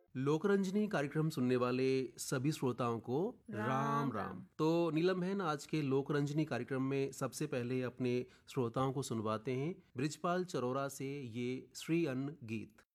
लोकरंजनी कार्यक्रम सुनने वाले सभी श्रोताओं को राम राम। तो नीलम बहन, आज के लोकरंजनी कार्यक्रम में सबसे पहले अपने श्रोताओं को सुनवाते हैं ब्रिजपाल चरोरा से ये श्री अन्न गीत।